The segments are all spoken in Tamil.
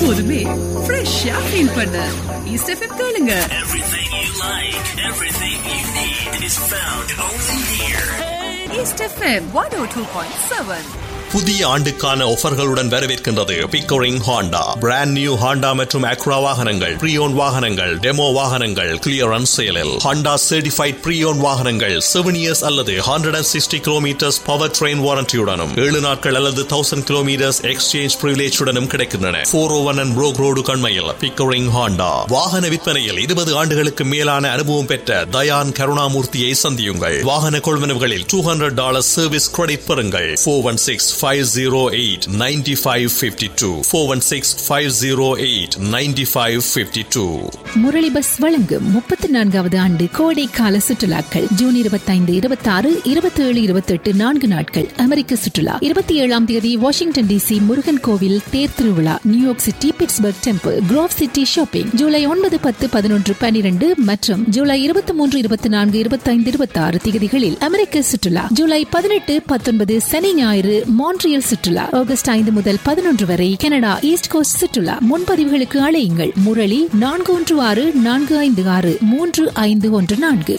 எப்போதுமே ஃப்ரெஷ்ஷா ஃபீல் பண்ண ஈஸ்ட் எஃப்எம் கேளுங்க. Everything you like, everything you need is found only here. East FM 102.7. புதிய ஆண்டுக்கான ஆஃபர்களுடன் வரவேற்கின்றது Pickering Honda. Brand new Honda மற்றும் அக்ரா வாகனங்கள், ப்ரீயோன் வாகனங்கள், டெமோ வாகனங்கள் கிளியரன்ஸ் சேலில். ஹாண்டா சர்டிஃபைட் ப்ரீயோன் வாகனங்கள் 7 years அல்லது 160 kilometers பவர் ட்ரெயின் வாரண்டியுடனும் 7 நாட்கள் அல்லது 1000 kilometers எக்ஸ்சேஞ்ச் பிரிவிலேஜுடனும் கிடைக்கின்றன. 401 and Brook Road கண்மையில் Pickering Honda. வாகன விற்பனையில் 20 ஆண்டுகளுக்கு மேலான அனுபவம் பெற்ற தயான் கருணாமூர்த்தியை சந்தியுங்கள். வாகன கொள்வனவுகளில் $200 சர்வீஸ் கிரெடிட் பெறுங்கள். 416-508-9552 416-508-9552. முரளி பஸ் வழங்கும் 34வது ஆண்டு கோடை கால சுற்றுலாக்கள் ஜூன் 25, 26, 27, 28 4 நாட்கள். அமெரிக்க சுற்றுலா 27ஆம் தேதி வாஷிங்டன் டிசி முருகன் கோவில் தேர் திருவிழா, New York city Pittsburgh temple, grove city shopping July 9, 10, 11, 12 மற்றும் ஜூலை 23, 24, 25, 26 திகதிகளில். அமெரிக்க சுற்றுலா ஜூலை 18, 19 சனி ஞாயிறு மான்ட்ரியல் சுற்றுலா. ஆகஸ்ட் 5 முதல் 11 வரை கனடா ஈஸ்ட் கோஸ்ட் சுற்றுலா. முன்பதிவுகளுக்கு அழையுங்கள். முரளி 4164563514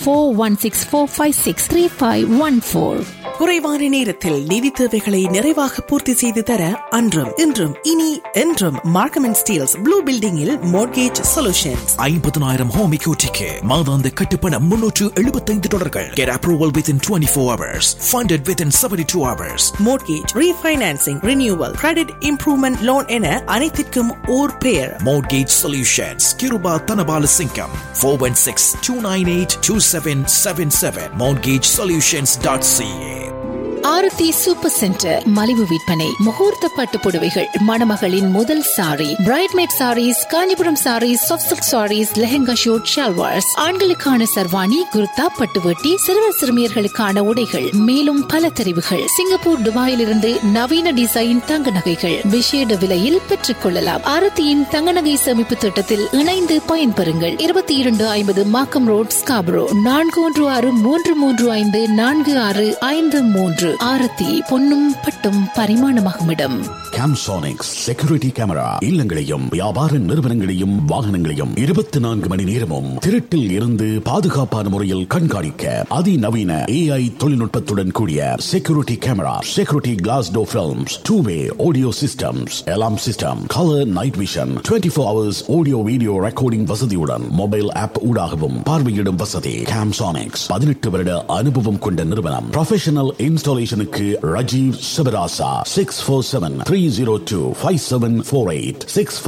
4164563514. குறைவான நேரத்தில் நிதி தேவைகளை நிறைவாக பூர்த்தி செய்து தர அன்றும் இன்றும் இனி என்றும் மார்க்கம் அண்ட் ஸ்டீல்ஸ் ப்ளூ பில்டிங்கில் மோர்கேஜ் சொல்யூஷன்ஸ். 50,000 ஹோம் எக்யூட்டிக்கு மாதாந்த கட்டுப்பணம் $375. Get approval within 24 hours. Funded within 72 hours. Mortgage refinancing, renewal, credit improvement loan என அனைத்திற்கும் ஓர் பெயர். Mortgage Solutions. Kiruba Tanabala Singham. 416-298-2777. MortgageSolutions.ca. ஆரத்தி சூப்பர் சென்டர் மலிவு விற்பனை. முகூர்த்த பட்டு புடவைகள், மணமகளின் முதல் sorry, பிரைட்மேட் saris, Kanchipuram saris, soft silk saris, lehenga shoot, shalwars, ஆண்களுக்கான சர்வாணி, குர்தா, பட்டுவட்டி, சிறுவர் சிறுமியர்களுக்கான உடைகள், மேலும் பல தெரிவுகள். சிங்கப்பூர், துபாயிலிருந்து நவீன டிசைன் தங்க நகைகள் விசேட விலையில் பெற்றுக் கொள்ளலாம். ஆரத்தியின் தங்க நகை சேமிப்பு திட்டத்தில் இணைந்து பயன்பெறுங்கள். 2250 மாக்கம் ரோட், ஸ்காப்ரோ. 4163354653. ஆரத்தி பொன்னும் பட்டும் பரிமாணமாகும் இடம். கேம்சோனிக்ஸ் செக்யூரிட்டி கேமரா இல்லங்களையும் வியாபார நிறுவனங்களையும் வாகனங்களையும் 24 மணி நேரமும் திருட்டில் இருந்து பாதுகாப்பான முறையில் கண்காணிக்க அதிநவீன AI தொழில்நுட்பத்துடன் கூடிய security camera, security class door films, 2-way audio systems, alarm system, colour night vision, 24 hours audio video recording வசதியுடன் மொபைல் ஆப் ஊடாகவும் பார்வையிடும் வசதி. கேம்சோனிக்ஸ் 18 வருட அனுபவம் கொண்ட நிறுவனம். Professional இன்ஸ்டாலேஷனுக்கு Rajeev Sivarasa 647-302-5748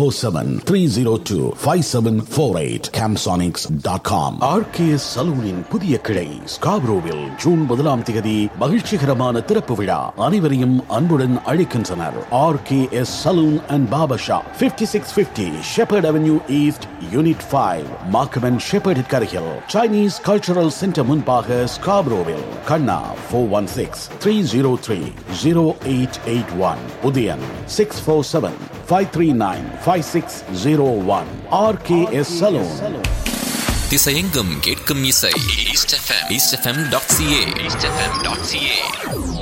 647-302-5748 camsonics.com. RKS சலூனின் புதிய கிளை ஸ்காப்ரோவில் ஜூன் 1ஆம் தேதி மகிழ்ச்சிகரமான திறப்பு விழா. அனைவரையும் அன்புடன் அழைக்கின்றனர். RKS salon and barber shop, 5650 shepherd avenue east, unit 5, Markham and shepherd கரையில். சைனீஸ் கல்ச்சரல் சென்டர் முன்பாக ஸ்காப்ரோவில். கண்ணா 416-303-0881. உதயன் 647-539-5601. RKS Saloon. திசையெங்கும் கேட்கும் இசை. East FM. eastfm.ca.